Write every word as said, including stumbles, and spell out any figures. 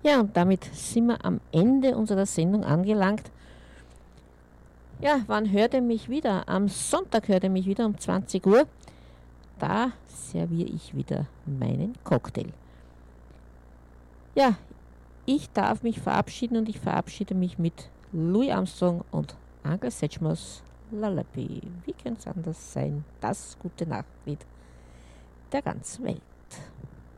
Ja, und damit sind wir am Ende unserer Sendung angelangt. Ja, wann hört ihr mich wieder? Am Sonntag hört ihr mich wieder um zwanzig Uhr. Da serviere ich wieder meinen Cocktail. Ja, ich darf mich verabschieden und ich verabschiede mich mit Louis Armstrong und Uncle Satchmos Lullaby. Wie könnte es anders sein? Das gute Nachtlied der ganzen Welt.